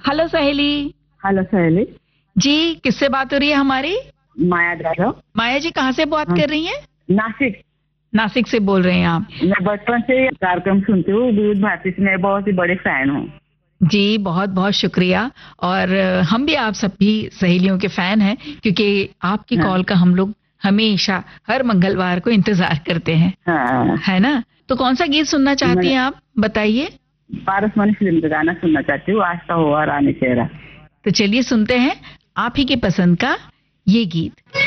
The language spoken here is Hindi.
हेलो सहेली। हेलो सहेली जी, किससे बात हो रही है हमारी? माया जाधव। माया जी, कहाँ से बात कर रही हैं? नासिक। नासिक से बोल रहे हैं आप? मैं बचपन से ही कार्यक्रम सुनती हूँ, विविध भारती से मैं बहुत ही बड़े फैन हूँ। जी, बहुत बहुत शुक्रिया। और हम भी आप सभी सहेलियों के फैन हैं, क्योंकि आपकी कॉल का हम लोग हमेशा हर मंगलवार को इंतजार करते हैं। है ना? तो कौन सा गीत सुनना चाहती हैं आप, बताइए। पारसमणि फिल्म का गाना सुनना चाहती हूँ, आज का हुआ रानी चेहरा। तो चलिए सुनते हैं आप ही की पसंद का ये गीत।